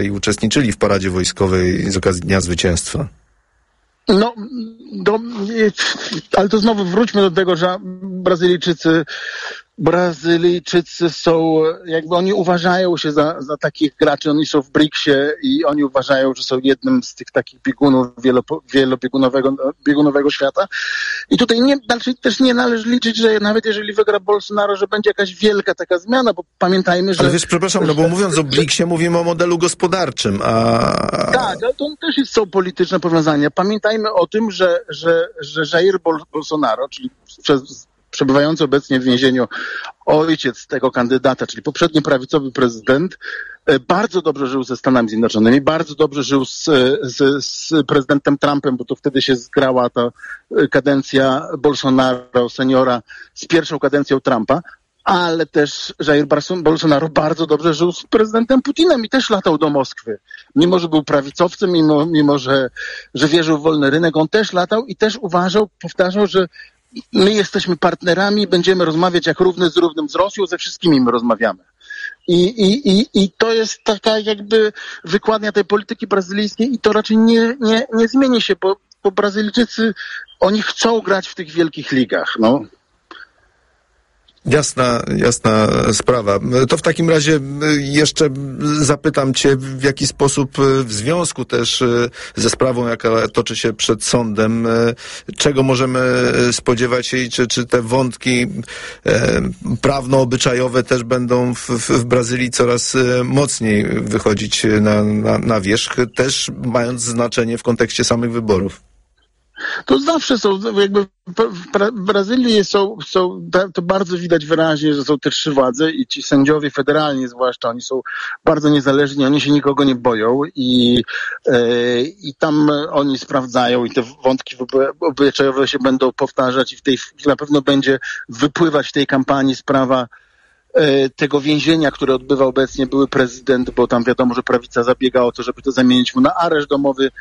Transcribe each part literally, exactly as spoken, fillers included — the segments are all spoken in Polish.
i uczestniczyli w paradzie wojskowej z okazji Dnia Zwycięstwa. No, do, ale to znowu wróćmy do tego, że Brazylijczycy Brazylijczycy są, jakby oni uważają się za, za takich graczy, oni są w briksie i oni uważają, że są jednym z tych takich biegunów wielo, wielobiegunowego biegunowego świata. I tutaj nie, znaczy też nie należy liczyć, że nawet jeżeli wygra Bolsonaro, że będzie jakaś wielka taka zmiana, bo pamiętajmy, że... Ale wiesz, przepraszam, no bo mówiąc o briksie mówimy o modelu gospodarczym, a... Tak, ale to też jest, są polityczne powiązania. Pamiętajmy o tym, że, że, że Jair Bolsonaro, czyli przez przebywający obecnie w więzieniu ojciec tego kandydata, czyli poprzedni prawicowy prezydent, bardzo dobrze żył ze Stanami Zjednoczonymi, bardzo dobrze żył z, z, z prezydentem Trumpem, bo to wtedy się zgrała ta kadencja Bolsonaro seniora z pierwszą kadencją Trumpa, ale też Jair Bolsonaro bardzo dobrze żył z prezydentem Putinem i też latał do Moskwy. Mimo, że był prawicowcem, mimo, mimo że, że wierzył w wolny rynek, on też latał i też uważał, powtarzał, że my jesteśmy partnerami, będziemy rozmawiać jak równy z równym z Rosją, ze wszystkimi my rozmawiamy. I, i, i, i to jest taka jakby wykładnia tej polityki brazylijskiej i to raczej nie, nie, nie zmieni się, bo, bo Brazylijczycy, oni chcą grać w tych wielkich ligach, no. Jasna, jasna sprawa. To w takim razie jeszcze zapytam cię, w jaki sposób w związku też ze sprawą, jaka toczy się przed sądem, czego możemy spodziewać się i czy, czy te wątki prawno-obyczajowe też będą w, w Brazylii coraz mocniej wychodzić na, na, na wierzch, też mając znaczenie w kontekście samych wyborów? To zawsze są, jakby w Brazylii są, są, to bardzo widać wyraźnie, że są te trzy władze i ci sędziowie federalni zwłaszcza, oni są bardzo niezależni, oni się nikogo nie boją i, e, i tam oni sprawdzają i te wątki obyczajowe się będą powtarzać i w tej na pewno będzie wypływać w tej kampanii sprawa tego więzienia, które odbywa obecnie były prezydent, bo tam wiadomo, że prawica zabiega o to, żeby to zamienić mu na areszt domowy,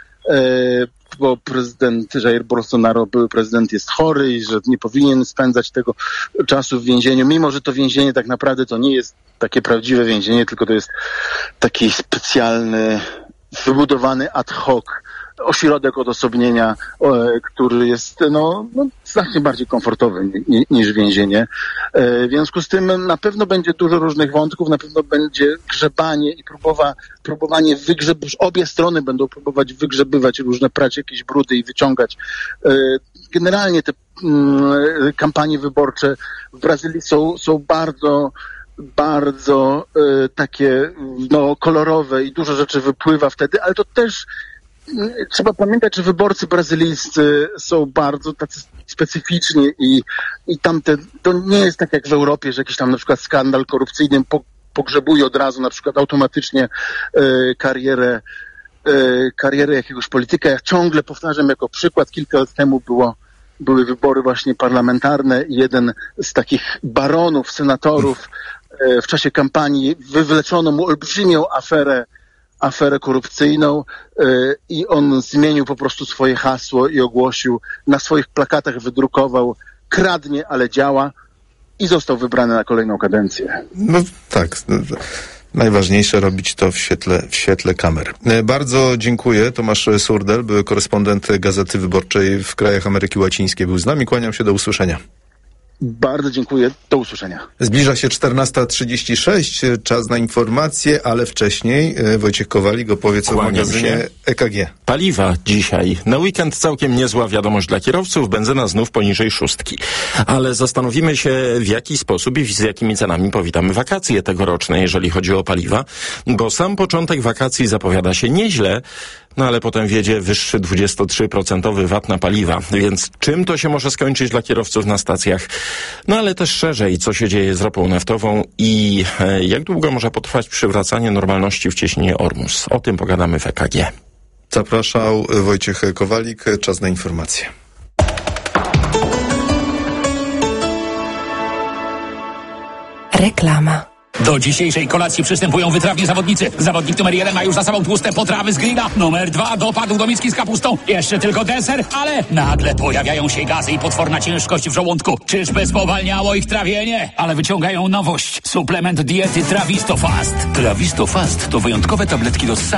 bo prezydent Jair Bolsonaro, były prezydent, jest chory i że nie powinien spędzać tego czasu w więzieniu, mimo że to więzienie tak naprawdę to nie jest takie prawdziwe więzienie, tylko to jest taki specjalny, wybudowany ad hoc ośrodek odosobnienia, który jest no, no, znacznie bardziej komfortowy niż więzienie. W związku z tym na pewno będzie dużo różnych wątków, na pewno będzie grzebanie i próbowa, próbowanie wygrzebywać, obie strony będą próbować wygrzebywać różne, prać jakieś brudy i wyciągać. Generalnie te kampanie wyborcze w Brazylii są, są bardzo bardzo takie no, kolorowe i dużo rzeczy wypływa wtedy, ale to też trzeba pamiętać, że wyborcy brazylijscy są bardzo tacy specyficzni i, i tamte, to nie jest tak jak w Europie, że jakiś tam na przykład skandal korupcyjny po, pogrzebuje od razu na przykład automatycznie e, karierę, e, karierę jakiegoś polityka. Ja ciągle powtarzam jako przykład, kilka lat temu było, były wybory właśnie parlamentarne i jeden z takich baronów, senatorów e, w czasie kampanii wywleczono mu olbrzymią aferę aferę korupcyjną yy, i on zmienił po prostu swoje hasło i ogłosił, na swoich plakatach wydrukował, kradnie, ale działa i został wybrany na kolejną kadencję. No tak, najważniejsze robić to w świetle, w świetle kamer. Bardzo dziękuję. Tomasz Surdel, były korespondent Gazety Wyborczej w krajach Ameryki Łacińskiej, był z nami. Kłaniam się, do usłyszenia. Bardzo dziękuję. Do usłyszenia. Zbliża się czternasta trzydzieści sześć, czas na informacje, ale wcześniej Wojciech Kowalik opowie o magazynie E K G. Paliwa dzisiaj. Na weekend całkiem niezła wiadomość dla kierowców. Benzyna znów poniżej szóstki. Ale zastanowimy się, w jaki sposób i z jakimi cenami powitamy wakacje tegoroczne, jeżeli chodzi o paliwa, bo sam początek wakacji zapowiada się nieźle, no ale potem wiedzie wyższy dwadzieścia trzy procent V A T na paliwa. Więc czym to się może skończyć dla kierowców na stacjach? No ale też szerzej, co się dzieje z ropą naftową i e, jak długo może potrwać przywracanie normalności w cieśninie Ormus? O tym pogadamy w E K G. Zapraszał Wojciech Kowalik. Czas na informacje. Reklama. Do dzisiejszej kolacji przystępują wytrawni zawodnicy. Zawodnik numer jeden ma już za sobą tłuste potrawy z grilla. Numer dwa dopadł do miski z kapustą. Jeszcze tylko deser, ale nagle pojawiają się gazy i potworna ciężkość w żołądku. Czyżby spowalniało ich trawienie? Ale wyciągają nowość. Suplement diety Trawisto Fast. Trawisto Fast to wyjątkowe tabletki do ssania